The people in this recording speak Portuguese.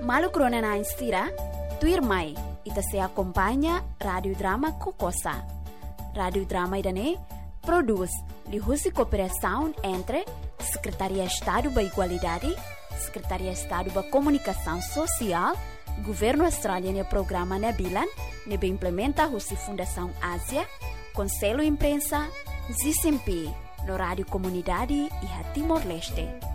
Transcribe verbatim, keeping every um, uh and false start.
Malu krona na instira, tu irmai, ita se acompanha Radio Drama Kokosa. Radio Drama idane produz lihusi cooperação entre Secretaria de Estado da Igualdade, Secretaria de Estado da Comunicação Social, Governo Australiano e Programa Nabilan, nebe implementa a Fundação Ásia, Conselho Imprensa, Z C M P, no Rádio Comunidade e a Timor-Leste.